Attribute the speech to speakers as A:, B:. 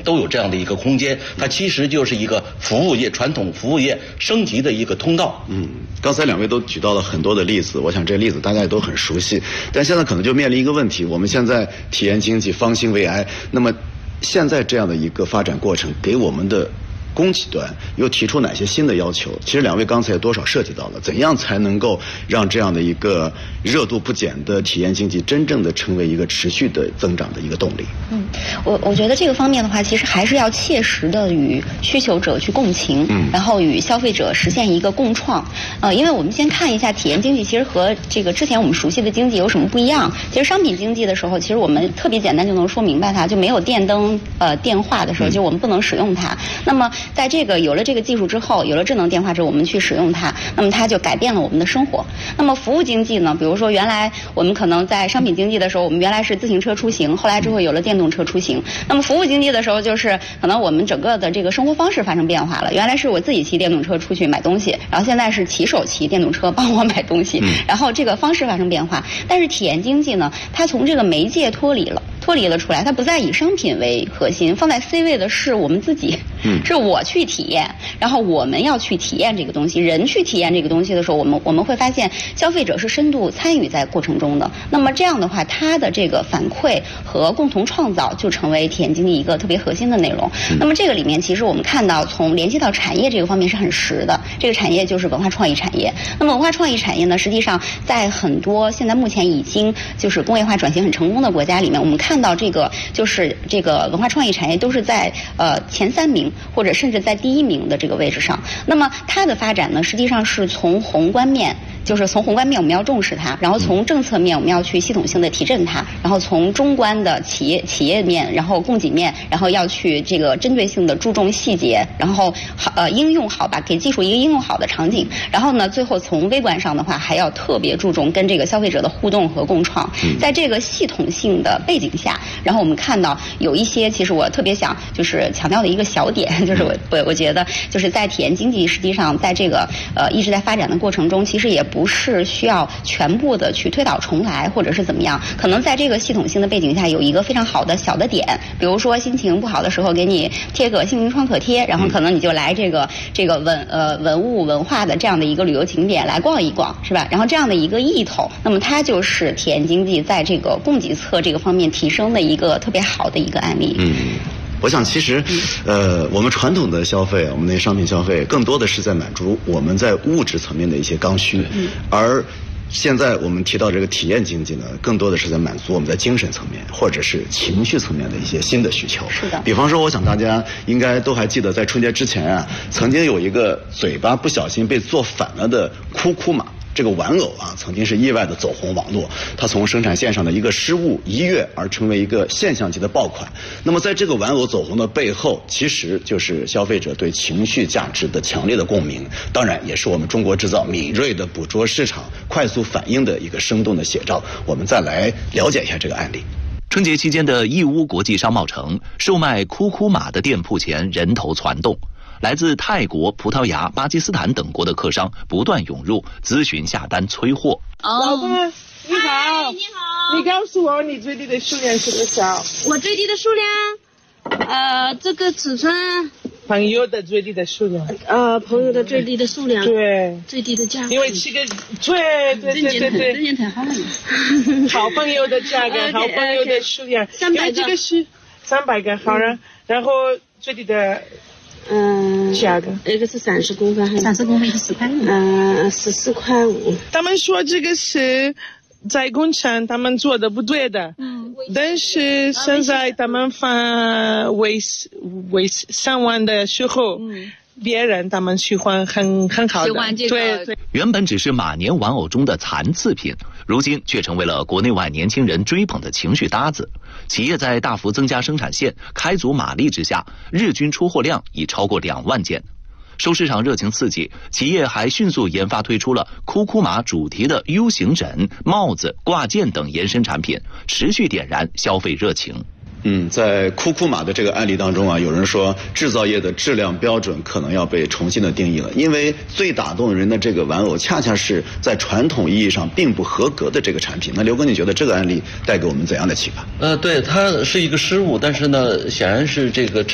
A: 都有这样的一个空间。它其实就是一个服务业、传统服务业升级的一个通道。
B: 刚才两位都举到了很多的例子，我想这例子大家也都很熟悉。但现在可能就面临一个问题，我们现在体验经济方兴未艾，那么现在这样的一个发展过程给我们的供给端又提出哪些新的要求？其实两位刚才也多少涉及到了，怎样才能够让这样的一个热度不减的体验经济真正的成为一个持续的增长的一个动力？
C: 我觉得这个方面的话，其实还是要切实的与需求者去共情，然后与消费者实现一个共创。因为我们先看一下体验经济，其实和这个之前我们熟悉的经济有什么不一样？其实商品经济的时候，其实我们特别简单就能说明白它，就没有电灯、电话的时候，就我们不能使用它。那么在这个有了这个技术之后，有了智能电话之后，我们去使用它，那么它就改变了我们的生活。那么服务经济呢？比如说原来我们可能在商品经济的时候，我们原来是自行车出行，后来之后有了电动车出行。那么服务经济的时候，就是可能我们整个的这个生活方式发生变化了。原来是我自己骑电动车出去买东西，然后现在是骑手骑电动车帮我买东西，然后这个方式发生变化。但是体验经济呢，它从这个媒介脱离了出来，它不再以商品为核心，放在 C 位的是我们自己，是我去体验，然后我们要去体验这个东西，人去体验这个东西的时候，我们会发现消费者是深度参与在过程中的。那么这样的话，它的这个反馈和共同创造就成为体验经济一个特别核心的内容。那么这个里面，其实我们看到从联系到产业这个方面是很实的，这个产业就是文化创意产业。那么文化创意产业呢，实际上在很多现在目前已经就是工业化转型很成功的国家里面，我们看到这个就是这个文化创意产业都是在前3名或者甚至在第1名的这个位置上。那么它的发展呢，实际上是从宏观面，就是从宏观面我们要重视它，然后从政策面我们要去系统性的提振它，然后从中观的企业面，然后供给面，然后要去这个针对性的注重细节，然后应用好吧，给技术一个应用好的场景，然后呢最后从微观上的话还要特别注重跟这个消费者的互动和共创。在这个系统性的背景下，然后我们看到有一些其实我特别想就是强调的一个小点，就是我觉得就是在体验经济实际上在这个一直在发展的过程中，其实也不是需要全部的去推倒重来或者是怎么样，可能在这个系统性的背景下有一个非常好的小的点，比如说心情不好的时候给你贴个心灵创可贴，然后可能你就来这个文物文化的这样的一个旅游景点来逛一逛，是吧？然后这样的一个意头，那么它就是体验经济在这个供给侧这个方面提升的一个特别好的一个案例。
B: 我想其实，我们传统的消费，我们的商品消费，更多的是在满足我们在物质层面的一些刚需，而现在我们提到这个体验经济呢，更多的是在满足我们在精神层面或者是情绪层面的一些新的需求。
C: 是的。
B: 比方说，我想大家应该都还记得，在春节之前啊，曾经有一个嘴巴不小心被做反了的哭哭马。这个玩偶啊，曾经是意外的走红网络，它从生产线上的一个失误一跃而成为一个现象级的爆款。那么在这个玩偶走红的背后，其实就是消费者对情绪价值的强烈的共鸣，当然也是我们中国制造敏锐的捕捉市场、快速反应的一个生动的写照。我们再来了解一下这个案例。
D: 春节期间的义乌国际商贸城，售卖哭哭马的店铺前人头攒动。来自泰国、葡萄牙、巴基斯坦等国的客商不断涌入，咨询下单催货。
E: 老公，你好，你好，你告诉我你最低的数量是多少？
F: 我最低的数量，这个尺寸。
E: 朋友的最低的数量。
F: 朋友的最低的数量。
E: 对。
F: 最低的价格。
E: 因为这个，对。
F: 这件太好了。
E: 好朋友的价格，好朋友的数量。
F: 300个。
E: 因为这个是300个，好了，然后最低的。价格，
F: 一个是30公分，30公分是10块，14块5。
E: 他们说这个是在工厂他们做的不对的，但是现在他们发为上万的时候，别人他们喜欢很好的，对。
D: 原本只是马年玩偶中的残次品，如今却成为了国内外年轻人追捧的情绪搭子。企业在大幅增加生产线、开足马力之下，日均出货量已超过2万件。受市场热情刺激，企业还迅速研发推出了哭哭马主题的 U 型枕、帽子、挂件等延伸产品，持续点燃消费热情。
B: 在哭哭马的这个案例当中啊，有人说制造业的质量标准可能要被重新的定义了，因为最打动人的这个玩偶，恰恰是在传统意义上并不合格的这个产品。那刘哥，你觉得这个案例带给我们怎样的启发？
A: 对，它是一个失误，但是呢，显然是这个